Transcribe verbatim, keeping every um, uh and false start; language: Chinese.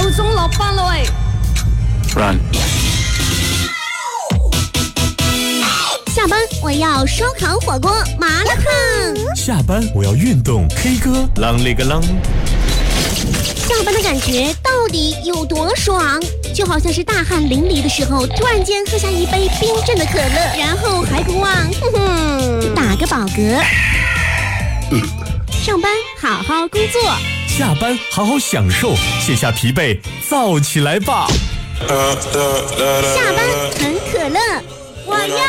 夠鐘落班啦喂 Run。 下班我要烧烤火锅麻辣烫。 下班我要运动 K 歌啷里个啷。 下班的感觉到底有多爽？就好像是大汗淋漓的时候，突然间喝下一杯冰镇的可乐，然后还不忘哼哼打个饱嗝。上班好好工作， 下班好好享受，卸下疲惫，燥起来吧。 下班很可乐，我要。